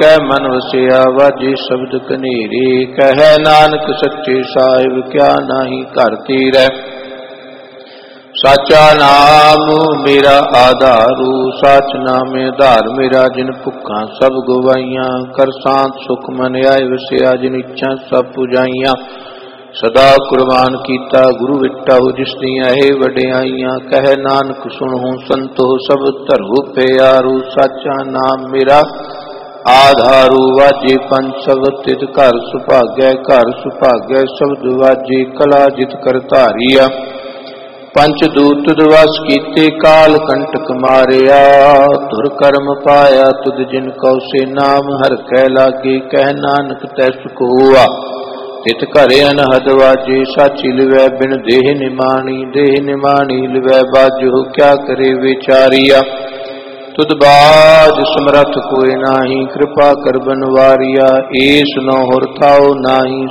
कै मन वसिया वाजे शब्द कनेरे। कहे नानक सच्चे साहिब क्या नाही घर तेरै। साचा नाम मेरा आधारू साच नामे आधार मेरा। जिन भुखा सब गवाइया कर शांत सुख मन आए वसिया। जिन इच्छा सब पुजाइया सदा कुर्बान कीता गुरु विटाहु जिस दियां है वडियाइयां। कह नानक सुनहु संतो सब धरहु प्यारू। साचा नाम मेरा आधारू वाजे पंच शब्द तित घर सुभाग्य शब्द वाजे कला जित कर धारिया। पंच दूत दिवस कीते काल कंटक मारिया। धुर कर्म पाया तुद जिन कौ से नाम हर कै लागे। कह नानक तै सुख हुआ तित घरे अनहद वाजे। साची लिवै बिन देह निमाणी लिवै बाजो क्या करे विचारिया। तुद बाज समरथ कोई नाही कृपा कर बनवारिया। एस नो होर थाओ नाही